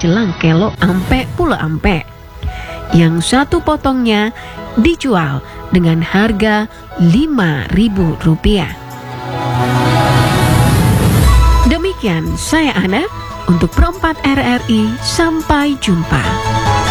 jelang kelo ampe pulo ampe. Yang satu potongnya dijual dengan harga Rp5.000. Demikian saya Ana untuk Perempat RRI, sampai jumpa.